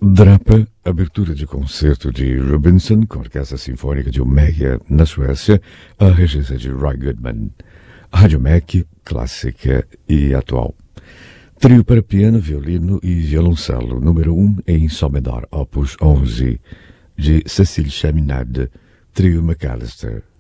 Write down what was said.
Drapa, abertura de concerto de Rubinson com a Orquestra Sinfônica de Umeå, na Suécia, a regência de Roy Goodman. Rádio MEC, clássica e atual. Trio para piano, violino e violoncelo, número 1 em Sol menor, opus 11, de Cécile Chaminade, Trio McAllister.